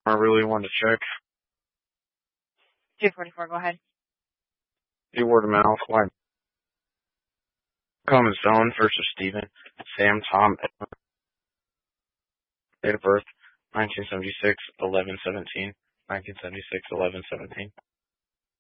I really wanted to check. 244, go ahead. The word of mouth, like Common Stone versus Stephen, Sam, Tom, Edward. Date of birth, 1976, 11/17. 1976, 11/17.